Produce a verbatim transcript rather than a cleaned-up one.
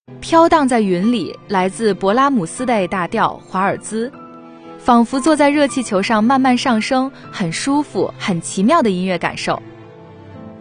飘荡在云里，来自勃拉姆斯的 A 大调华尔兹，仿佛坐在热气球上慢慢上升，很舒服，很奇妙的音乐感受。